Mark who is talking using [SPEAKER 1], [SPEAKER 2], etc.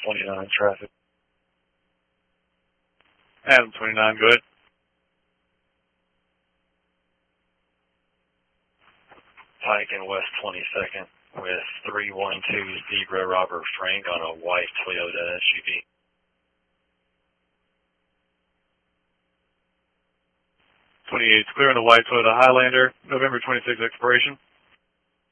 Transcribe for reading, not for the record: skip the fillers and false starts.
[SPEAKER 1] 29 traffic.
[SPEAKER 2] Adam 29, go ahead.
[SPEAKER 1] Pike and West 22nd with 312 Zebra Robert Frank on a white Toyota SUV.
[SPEAKER 2] 28's clear on the white Toyota Highlander, November 26 expiration.